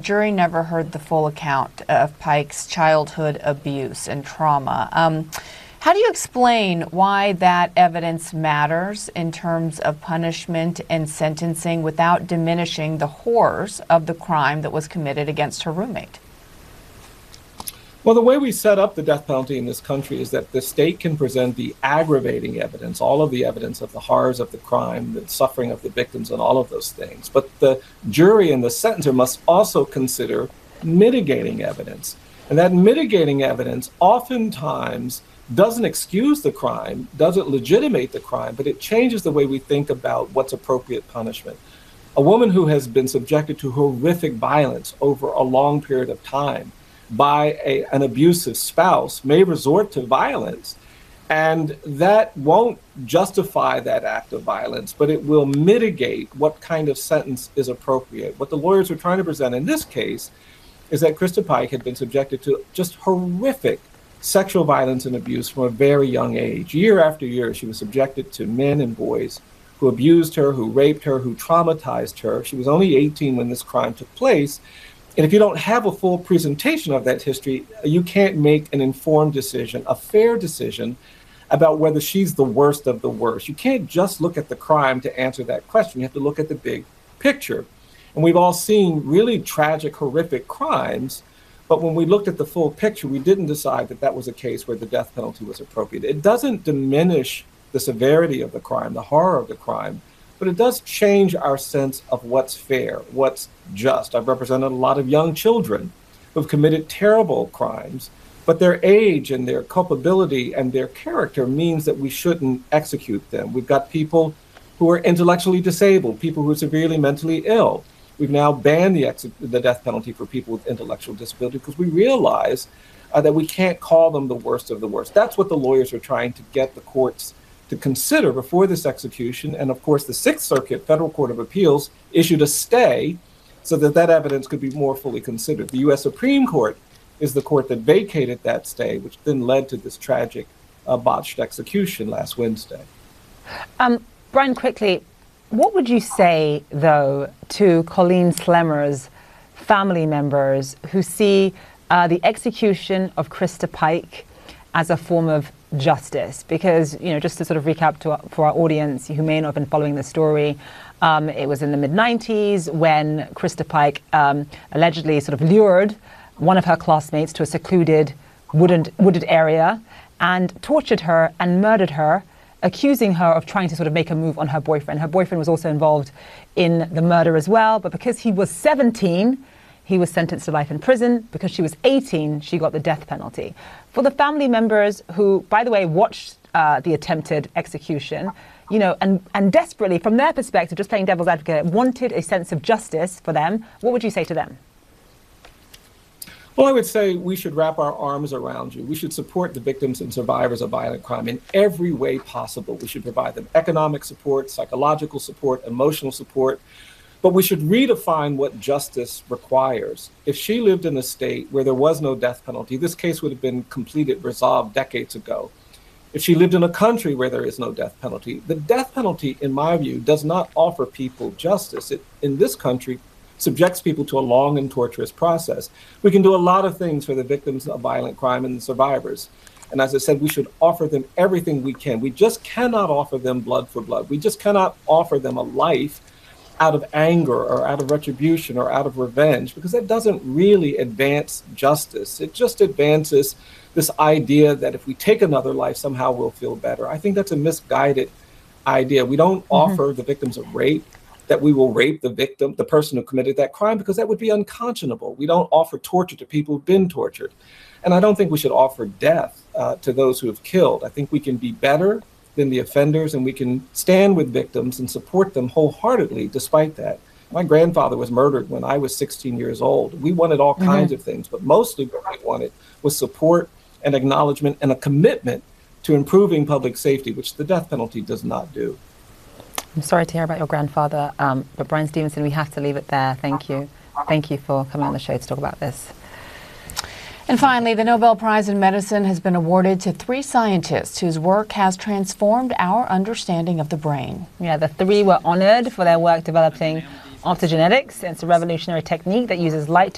jury never heard the full account of Pike's childhood abuse and trauma. How do you explain why that evidence matters in terms of punishment and sentencing without diminishing the horrors of the crime that was committed against her roommate? Well, the way we set up the death penalty in this country is that the state can present the aggravating evidence, all of the evidence of the horrors of the crime, the suffering of the victims, and all of those things. But the jury and the sentencer must also consider mitigating evidence. And that mitigating evidence oftentimes doesn't excuse the crime, doesn't legitimate the crime, but it changes the way we think about what's appropriate punishment. A woman who has been subjected to horrific violence over a long period of time by an abusive spouse may resort to violence, and that won't justify that act of violence, but it will mitigate what kind of sentence is appropriate. What the lawyers are trying to present in this case is that Krista Pike had been subjected to just horrific sexual violence and abuse from a very young age. Year after year, she was subjected to men and boys who abused her, who raped her, who traumatized her. She was only 18 when this crime took place. And if you don't have a full presentation of that history, you can't make an informed decision, a fair decision about whether she's the worst of the worst. You can't just look at the crime to answer that question. You have to look at the big picture. And we've all seen really tragic, horrific crimes. But when we looked at the full picture, we didn't decide that that was a case where the death penalty was appropriate. It doesn't diminish the severity of the crime, the horror of the crime, but it does change our sense of what's fair, what's just. I've represented a lot of young children who've committed terrible crimes, but their age and their culpability and their character means that we shouldn't execute them. We've got people who are intellectually disabled, people who are severely mentally ill. We've now banned the death penalty for people with intellectual disability because we realize that we can't call them the worst of the worst. That's what the lawyers are trying to get the courts to consider before this execution. And of course, the Sixth Circuit Federal Court of Appeals issued a stay so that that evidence could be more fully considered. The U.S. Supreme Court is the court that vacated that stay, which then led to this tragic botched execution last Wednesday. Brian, quickly, what would you say, though, to Colleen Slemmer's family members who see the execution of Krista Pike as a form of justice? Because, you know, just to sort of recap for our audience who may not have been following the story, it was in the mid-90s when Krista Pike allegedly sort of lured one of her classmates to a secluded wooded area and tortured her and murdered her, accusing her of trying to sort of make a move on her boyfriend. Her boyfriend was also involved in the murder as well, but because he was 17, he was sentenced to life in prison. Because she was 18, she got the death penalty. For the family members who, by the way, watched the attempted execution, you know, and desperately, from their perspective, just playing devil's advocate, wanted a sense of justice for them, what would you say to them? Well, I would say we should wrap our arms around you. We should support the victims and survivors of violent crime in every way possible. We should provide them economic support, psychological support, emotional support. But we should redefine what justice requires. If she lived in a state where there was no death penalty, this case would have been completed, resolved decades ago. If she lived in a country where there is no death penalty, the death penalty, in my view, does not offer people justice. It, in this country, subjects people to a long and torturous process. We can do a lot of things for the victims of violent crime and the survivors. And as I said, we should offer them everything we can. We just cannot offer them blood for blood. We just cannot offer them a life out of anger or out of retribution or out of revenge, because that doesn't really advance justice. It just advances this idea that if we take another life, somehow we'll feel better. I think that's a misguided idea. We don't offer the victims of rape that we will rape the victim, the person who committed that crime, because that would be unconscionable. We don't offer torture to people who've been tortured. And I don't think we should offer death to those who have killed. I think we can be better than the offenders, and we can stand with victims and support them wholeheartedly despite that. My grandfather was murdered when I was 16 years old. We wanted all kinds of things, but mostly what we wanted was support and acknowledgement and a commitment to improving public safety, which the death penalty does not do. I'm sorry to hear about your grandfather, but Bryan Stevenson, we have to leave it there. Thank you. Thank you for coming on the show to talk about this. And finally, the Nobel Prize in Medicine has been awarded to 3 scientists whose work has transformed our understanding of the brain. Yeah, the 3 were honored for their work developing optogenetics. It's a revolutionary technique that uses light to